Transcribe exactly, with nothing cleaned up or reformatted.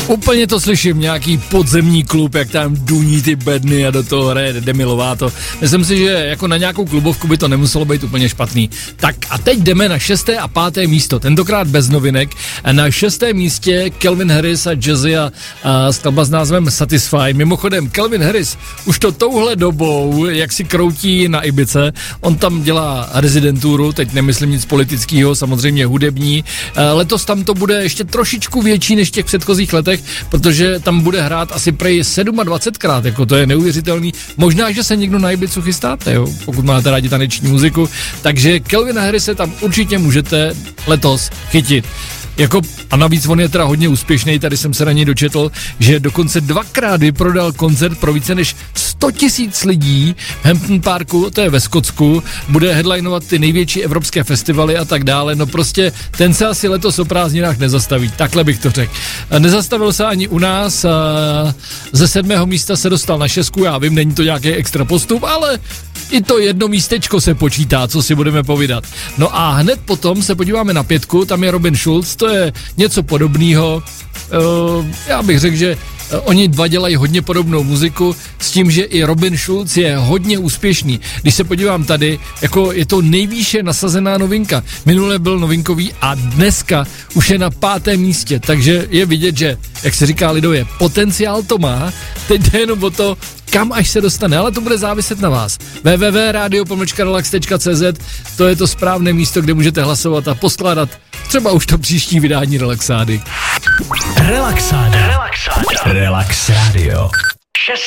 Úplně to slyším, nějaký podzemní klub, jak tam duní ty bedny a do toho hraje Demi Lovato. Myslím si, že jako na nějakou klubovku by to nemuselo být úplně špatný. Tak a teď jdeme na šesté a páté místo, tentokrát bez novinek. Na šestém místě Calvin Harris a Jazzy a, a skladba s názvem Satisfy. Mimochodem, Calvin Harris už to touhle dobou, jak si kroutí na Ibice, on tam dělá rezidenturu, teď nemyslím nic politického, samozřejmě hudební. Letos tam to bude ještě trošičku větší než v těch předchozích letech, protože tam bude hrát asi prej dvacetkrát, jako to je neuvěřitelný. Možná, že se někdo na Ibicu chystáte, jo, pokud máte rádi taneční muziku, takže Calvina Harrise tam určitě můžete letos chytit. Jako, a navíc on je teda hodně úspěšný, tady jsem se na něj dočetl, že dokonce dvakrát vyprodal koncert pro více než sto tisíc lidí v Hampton Parku, to je ve Skotsku, bude headlinovat ty největší evropské festivaly a tak dále, no prostě ten se asi letos o prázdninách nezastaví, takhle bych to řekl. Nezastavil se ani u nás, ze sedmého místa se dostal na šestku, já vím, není to nějaký extra postup, ale i to jedno místečko se počítá, co si budeme povídat. No a hned potom se podíváme na pětku, tam je Robin Schulz, to je něco podobného. Uh, já bych řekl, že uh, oni dva dělají hodně podobnou muziku s tím, že i Robin Schulz je hodně úspěšný. Když se podívám tady, jako je to nejvýše nasazená novinka. Minule byl novinkový a dneska už je na pátém místě, takže je vidět, že, jak se říká lidově, potenciál to má, teď jde jenom o to, kam až se dostane, ale to bude záviset na vás. w w w tečka radio pomlčka relax tečka c z, to je to správné místo, kde můžete hlasovat a poskládat třeba už to příští vydání Relaxády. Relaxáda. Relaxáda. Relax Radio.